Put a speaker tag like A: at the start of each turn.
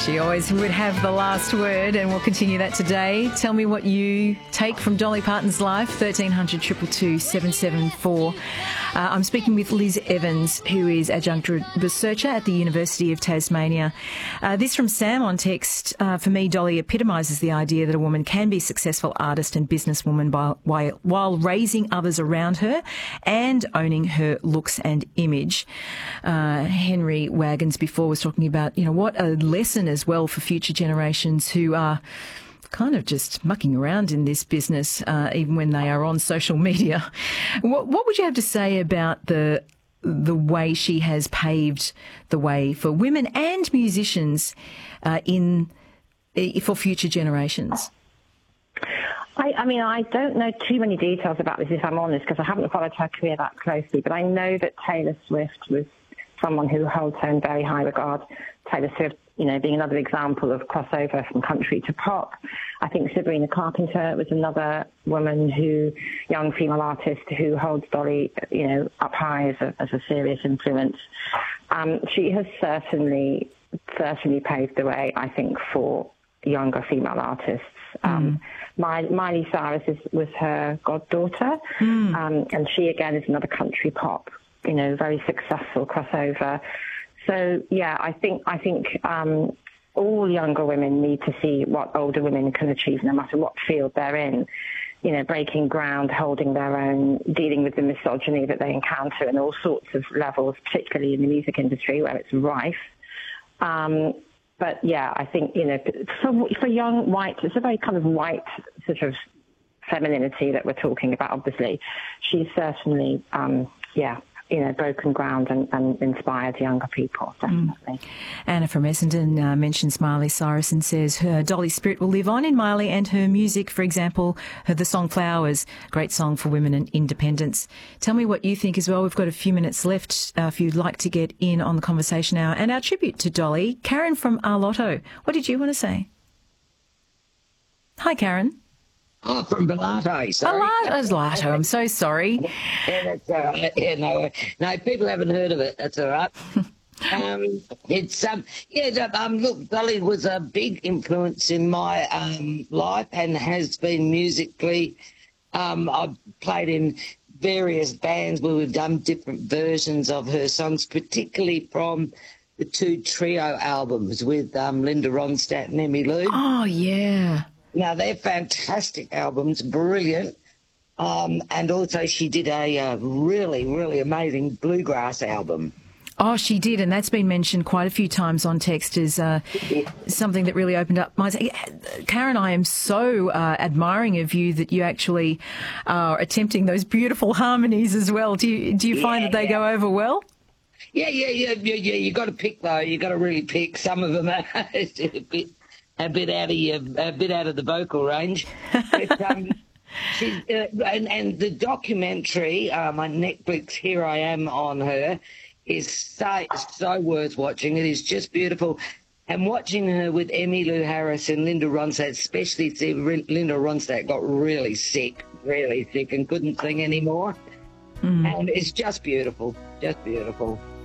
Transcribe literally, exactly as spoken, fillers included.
A: She always would have the last word, and we'll continue that today. Tell me what you take from Dolly Parton's life, thirteen hundred, two two two, seven seven four. Uh, I'm speaking with Liz Evans, who is adjunct researcher at the University of Tasmania. Uh, this from Sam on text. Uh, for me, Dolly epitomises the idea that a woman can be a successful artist and businesswoman by, while, while raising others around her and owning her looks and image. Uh, Henry Wagons before was talking about, you know, what a lesson as well for future generations who are kind of just mucking around in this business, uh, even when they are on social media. What, what would you have to say about the the way she has paved the way for women and musicians uh, in for future generations?
B: I, I mean, I don't know too many details about this, if I'm honest, because I haven't followed her career that closely, but I know that Taylor Swift was someone who holds her in very high regard. Taylor Swift, you know, being another example of crossover from country to pop. I think Sabrina Carpenter was another woman who, young female artist who holds Dolly, you know, up high as a, as a serious influence. Um, she has certainly, certainly paved the way, I think, for younger female artists. Mm. Um, My, Miley Cyrus is, was her goddaughter, mm. um, and she again is another country pop, you know, very successful crossover. So yeah, I think I think um, all younger women need to see what older women can achieve, no matter what field they're in. You know, breaking ground, holding their own, dealing with the misogyny that they encounter in all sorts of levels, particularly in the music industry where it's rife. Um, But, yeah, I think, you know, for, for young white, it's a very kind of white sort of femininity that we're talking about, obviously. She's certainly, um, yeah, you know, broken ground and, and inspired younger people, definitely. Mm.
A: Anna from Essendon uh, mentions Miley Cyrus and says her Dolly spirit will live on in Miley and her music. For example, her the song Flowers, great song for women and independence. Tell me what you think as well. We've got a few minutes left uh, if you'd like to get in on the conversation hour. And our tribute to Dolly, Karen from Arlotto. What did you want to say? Hi, Karen.
C: Oh, from Belato, sorry.
A: Belato, I'm so sorry.
C: Yeah, that's all right. Yeah, no, no, people haven't heard of it. That's all right. um, it's um, yeah. Um, look, Dolly was a big influence in my um life and has been musically. Um, I've played in various bands where we've done different versions of her songs, particularly from the two trio albums with um Linda Ronstadt and Emmylou.
A: Oh yeah.
C: Now, they're fantastic albums, brilliant. Um, and also she did a uh, really, really amazing bluegrass album.
A: Oh, she did, and that's been mentioned quite a few times on text as uh, something that really opened up my... Karen, I am so uh, admiring of you that you actually are attempting those beautiful harmonies as well. Do you, do you find yeah, that they yeah. go over well?
C: Yeah, yeah, yeah, yeah, yeah. You've got to pick, though. You've got to really pick. Some of them are a bit... a bit out of your, a bit out of the vocal range. But, um, she's, uh, and, and the documentary um, on Netflix, Here I Am, on her, is so, so worth watching. It is just beautiful. And watching her with Emmylou Harris and Linda Ronstadt, especially see Linda Ronstadt got really sick, really sick and couldn't sing anymore. Mm. And it's just beautiful, just beautiful.